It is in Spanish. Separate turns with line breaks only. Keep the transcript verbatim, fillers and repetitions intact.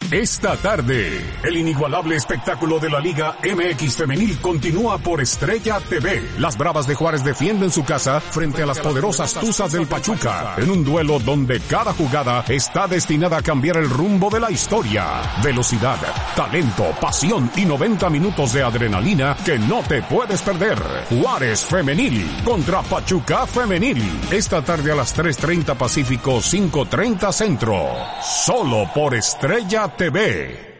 Esta tarde, el inigualable espectáculo de la Liga M X Femenil continúa por Estrella T V. Las Bravas de Juárez defienden su casa frente a las poderosas Tuzas del Pachuca, en un duelo donde cada jugada está destinada a cambiar el rumbo de la historia. Velocidad, talento, pasión y noventa minutos de adrenalina que no te puedes perder. Juárez Femenil contra Pachuca Femenil. Esta tarde a las tres treinta Pacífico, cinco treinta Centro. Solo por Estrella T V.